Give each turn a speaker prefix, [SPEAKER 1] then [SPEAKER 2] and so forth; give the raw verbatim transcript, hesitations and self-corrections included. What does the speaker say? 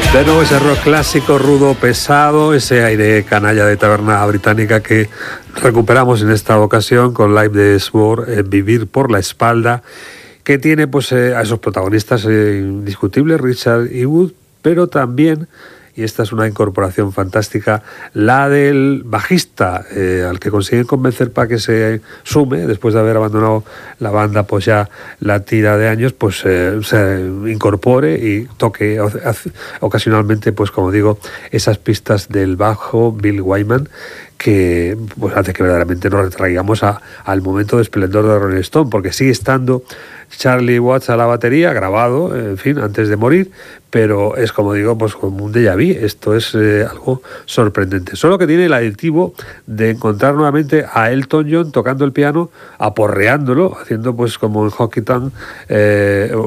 [SPEAKER 1] De nuevo ese rock clásico, rudo, pesado, ese aire canalla de taberna británica que recuperamos en esta ocasión con Live de Sword, eh, Vivir por la espalda, que tiene pues eh, a esos protagonistas eh, indiscutibles, Richard y Wood, pero también, y esta es una incorporación fantástica, la del bajista, eh, al que consiguen convencer para que se sume, después de haber abandonado la banda pues ya la tira de años, pues eh, se incorpore y toque ocasionalmente, pues como digo, esas pistas del bajo Bill Wyman, que pues hace que verdaderamente nos retraigamos a, al momento de esplendor de Rolling Stone, porque sigue estando Charlie Watts a la batería, grabado, en fin, antes de morir, pero es, como digo, pues como un déjà vu. Esto es eh, algo sorprendente. Solo que tiene el aditivo de encontrar nuevamente a Elton John tocando el piano, aporreándolo, haciendo pues como en Honky Tonk, eh,